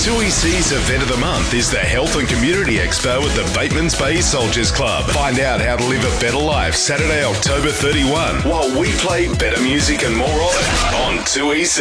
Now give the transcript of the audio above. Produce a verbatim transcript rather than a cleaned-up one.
two E C's event of the month is the Health and Community Expo at the Bateman's Bay Soldiers Club. Find out how to live a better life Saturday, October thirty-first, while we play better music and more of it on two E C.